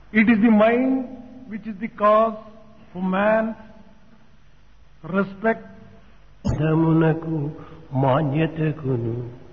It is the mind which is the cause for man's respect. ధమునకు మాన్యతకును